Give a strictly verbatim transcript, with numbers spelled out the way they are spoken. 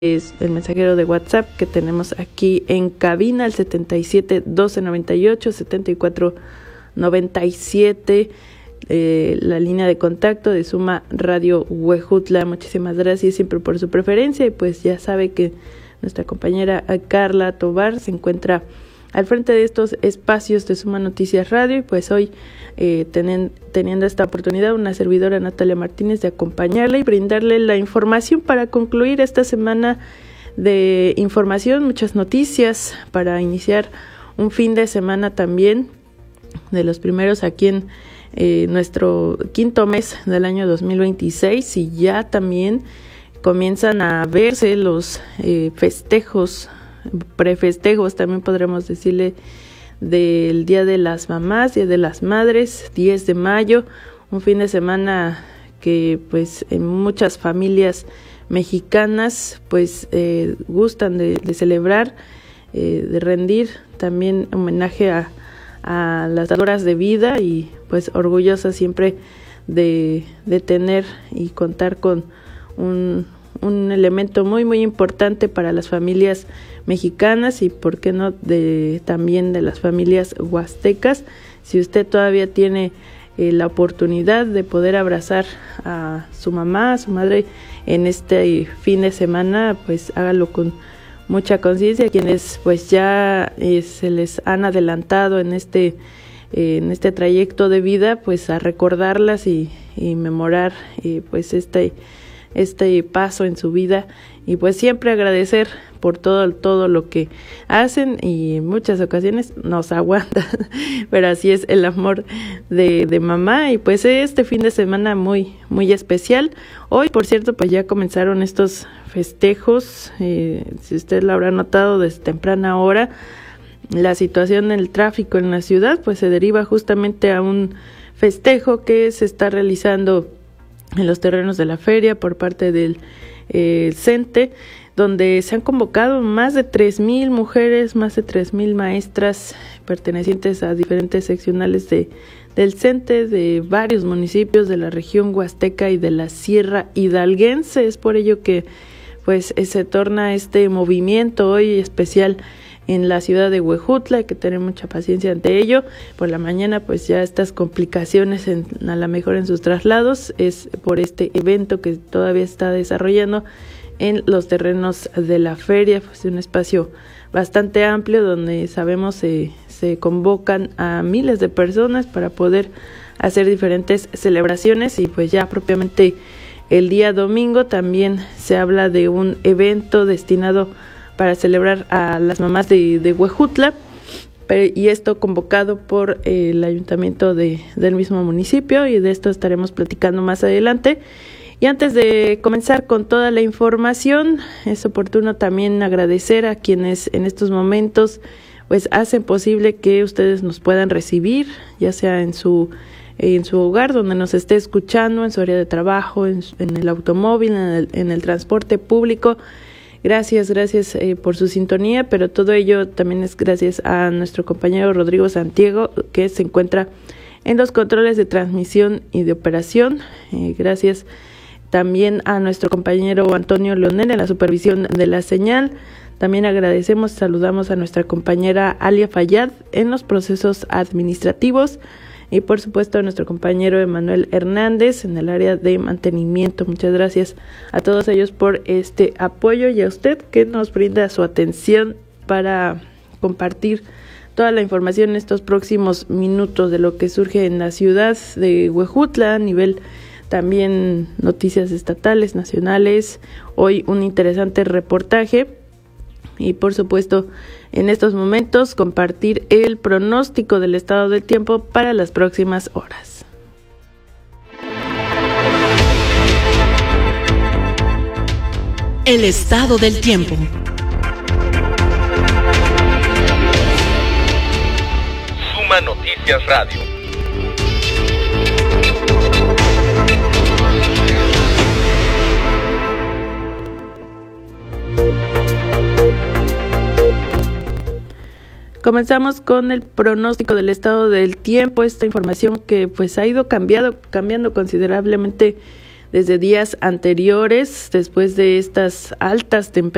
Es el mensajero de WhatsApp que tenemos aquí en cabina, el setenta y siete, doce noventa y ocho, setenta y cuatro noventa y siete, eh, la línea de contacto de Suma Radio Huejutla. Muchísimas gracias siempre por su preferencia, y pues ya sabe que nuestra compañera Carla Tobar se encuentra al frente de estos espacios de Suma Noticias Radio, y pues hoy eh, tenen, teniendo esta oportunidad una servidora, Natalia Martínez, de acompañarle y brindarle la información para concluir esta semana de información, muchas noticias para iniciar un fin de semana también de los primeros aquí en eh, nuestro quinto mes del año dos mil veintiséis, y ya también comienzan a verse los eh, festejos, prefestejos también podremos decirle, del Día de las Mamás, Día de las Madres, diez de mayo, un fin de semana que pues en muchas familias mexicanas pues eh, gustan de, de celebrar, eh, de rendir también homenaje a, a las dadoras de vida, y pues orgullosas siempre de, de tener y contar con un, un elemento muy muy importante para las familias mexicanas, y por qué no de también de las familias huastecas. Si usted todavía tiene eh, la oportunidad de poder abrazar a su mamá, a su madre en este fin de semana, pues hágalo con mucha conciencia. Quienes pues ya eh, se les han adelantado en este eh, en este trayecto de vida, pues a recordarlas y, y memorar eh, pues este este paso en su vida, y pues siempre agradecer por todo todo lo que hacen, y en muchas ocasiones nos aguantan, pero así es el amor de, de mamá. Y pues este fin de semana muy muy especial. Hoy, por cierto, pues ya comenzaron estos festejos, eh, si usted lo habrá notado desde temprana hora, la situación del tráfico en la ciudad pues se deriva justamente a un festejo que se está realizando en los terrenos de la feria por parte del eh, CENTE, donde se han convocado más de tres mil mujeres, más de tres mil maestras pertenecientes a diferentes seccionales de del CENTE de varios municipios de la región huasteca y de la Sierra Hidalguense. Es por ello que pues se torna este movimiento hoy especial en la ciudad de Huejutla. Hay que tener mucha paciencia ante ello. Por la mañana pues ya estas complicaciones en, a la mejor en sus traslados es por este evento que todavía está desarrollando en los terrenos de la feria, pues un espacio bastante amplio donde sabemos se, se convocan a miles de personas para poder hacer diferentes celebraciones. Y pues ya propiamente el día domingo también se habla de un evento destinado para celebrar a las mamás de, de Huejutla, pero, y esto convocado por eh, el ayuntamiento de, del mismo municipio, y de esto estaremos platicando más adelante. Y antes de comenzar con toda la información, es oportuno también agradecer a quienes en estos momentos pues hacen posible que ustedes nos puedan recibir, ya sea en su en su hogar, donde nos esté escuchando, en su área de trabajo, en, en el automóvil, en el, en el transporte público. Gracias, gracias eh, por su sintonía, pero todo ello también es gracias a nuestro compañero Rodrigo Santiago, que se encuentra en los controles de transmisión y de operación. Eh, gracias también a nuestro compañero Antonio Leonel en la supervisión de la señal. También agradecemos, saludamos a nuestra compañera Alia Fayad en los procesos administrativos, y por supuesto a nuestro compañero Emanuel Hernández en el área de mantenimiento. Muchas gracias a todos ellos por este apoyo, y a usted que nos brinda su atención para compartir toda la información en estos próximos minutos de lo que surge en la ciudad de Huejutla, a nivel también noticias estatales, nacionales. Hoy un interesante reportaje, y por supuesto en estos momentos compartir el pronóstico del estado del tiempo para las próximas horas. El estado del tiempo. Suma Noticias Radio. Comenzamos con el pronóstico del estado del tiempo, esta información que pues ha ido cambiando, cambiando considerablemente desde días anteriores, después de estas altas temperaturas